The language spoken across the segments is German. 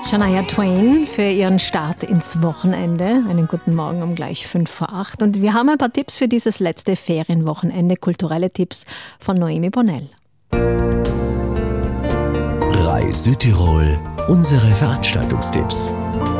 Shania Twain für ihren Start ins Wochenende. Einen guten Morgen um gleich 7:55. Und wir haben ein paar Tipps für dieses letzte Ferienwochenende. Kulturelle Tipps von Noemi Bonnell. Reis Südtirol, unsere Veranstaltungstipps.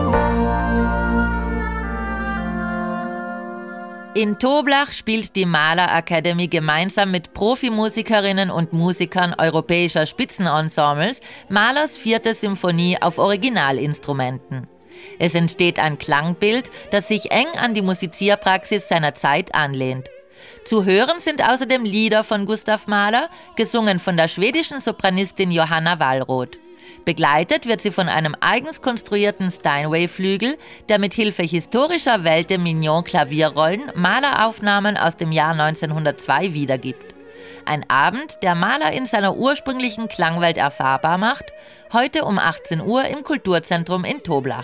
In Toblach spielt die Mahler Academy gemeinsam mit Profimusikerinnen und Musikern europäischer Spitzenensembles Mahlers 4. Symphonie auf Originalinstrumenten. Es entsteht ein Klangbild, das sich eng an die Musizierpraxis seiner Zeit anlehnt. Zu hören sind außerdem Lieder von Gustav Mahler, gesungen von der schwedischen Sopranistin Johanna Wallroth. Begleitet wird sie von einem eigens konstruierten Steinway-Flügel, der mit Hilfe historischer Welt Mignon-Klavierrollen Mahleraufnahmen aus dem Jahr 1902 wiedergibt. Ein Abend, der Mahler in seiner ursprünglichen Klangwelt erfahrbar macht, heute um 18 Uhr im Kulturzentrum in Toblach.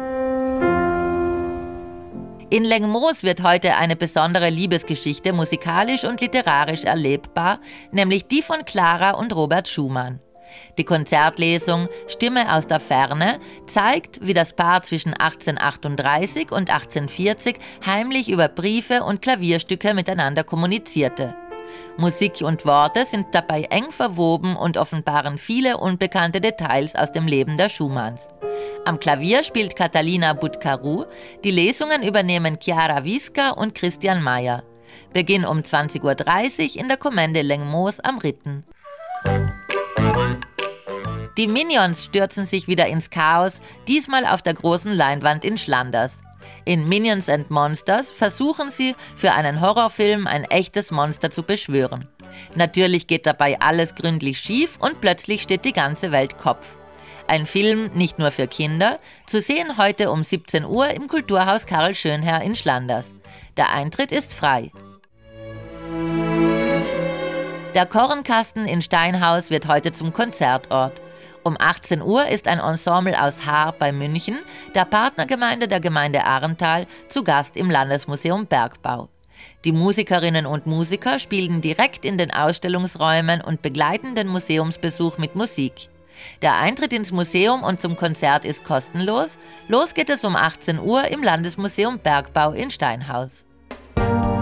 In Lengmoos wird heute eine besondere Liebesgeschichte musikalisch und literarisch erlebbar, nämlich die von Clara und Robert Schumann. Die Konzertlesung Stimme aus der Ferne zeigt, wie das Paar zwischen 1838 und 1840 heimlich über Briefe und Klavierstücke miteinander kommunizierte. Musik und Worte sind dabei eng verwoben und offenbaren viele unbekannte Details aus dem Leben der Schumanns. Am Klavier spielt Catalina Butkaru, die Lesungen übernehmen Chiara Wiska und Christian Mayer. Beginn um 20:30 Uhr in der Kommende Lengmoos am Ritten. Die Minions stürzen sich wieder ins Chaos, diesmal auf der großen Leinwand in Schlanders. In Minions and Monsters versuchen sie, für einen Horrorfilm ein echtes Monster zu beschwören. Natürlich geht dabei alles gründlich schief und plötzlich steht die ganze Welt Kopf. Ein Film nicht nur für Kinder, zu sehen heute um 17 Uhr im Kulturhaus Karl Schönherr in Schlanders. Der Eintritt ist frei. Der Kornkasten in Steinhaus wird heute zum Konzertort. Um 18 Uhr ist ein Ensemble aus Haar bei München, der Partnergemeinde der Gemeinde Ahrntal, zu Gast im Landesmuseum Bergbau. Die Musikerinnen und Musiker spielen direkt in den Ausstellungsräumen und begleiten den Museumsbesuch mit Musik. Der Eintritt ins Museum und zum Konzert ist kostenlos. Los geht es um 18 Uhr im Landesmuseum Bergbau in Steinhaus.